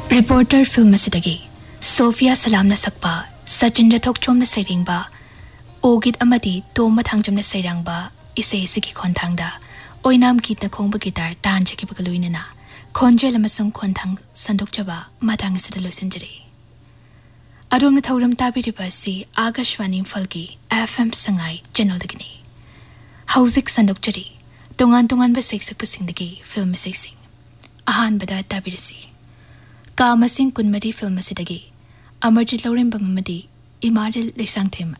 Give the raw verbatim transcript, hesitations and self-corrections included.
reporter film असिदगी Sophia सलामना सकपा Sachin रथोकचोमना सैरिंगबा ओगित अमदी तोम मथांगजमना सैरांगबा इसे इसिगी खोंथांगदा ओइनाम गीतना खोंगबा guitar तांजकिबगा लुइनना खोंजेल अमसुंग खोंथांग संदोकचबा Mathang असिदा लोइसंजरी अरुमना थौरम ताबिरिबा असि Akashvani फलगी FM Sangai चैनलदगिनी हौजिक संदोकचरी तोंगान तोंगानबा सेक्सकपसिंगदगी film sexting अहानबदा ताबिरसी कामसिंग कुनमरी film असिदगी Amarjeet लौरेंबम अमदी इमारिल लेसांगथेम